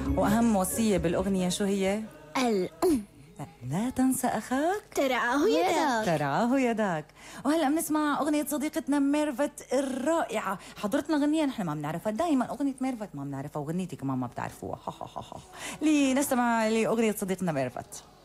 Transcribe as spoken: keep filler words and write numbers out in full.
وأهم وصية بالأغنية شو هي؟ الأم. لا تنسى أخاك ترعاه يداك. ترعاه يداك. وهلا بنسمع أغنية صديقتنا ميرفت الرائعة. حضرتنا غنية نحن ما بنعرفها، دائما أغنية ميرفت ما بنعرفها وغنيتي كمان ما بتعرفوها. لنستمع لأغنية صديقنا ميرفت.